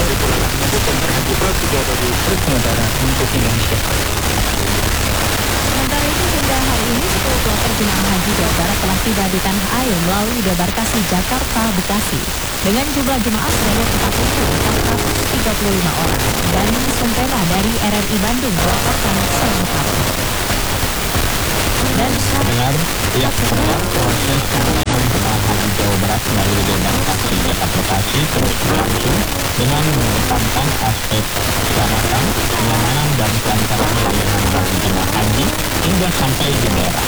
pulangan ibu pemberangkat haji kloter 3 tadi. Terus sementara untuk Indonesia. Sementara itu hingga hari ini 10 kloter jemaah haji Jawa Barat telah tiba di tanah air melalui debarkasi Jakarta Bekasi dengan jumlah jemaah sebanyak 40.435 orang dan Sumpena dari RRI Bandung melaporkan selengkapnya. Dan Pendengar, pihak pendengar proses kedatangan jemaah haji Jawa Barat melalui debarkasi Jakarta Bekasi terus berlangsung dengan mengedepankan aspek keselamatan, kenyamanan dan kelancaran perjalanan bagi jemaah haji hingga sampai di daerah.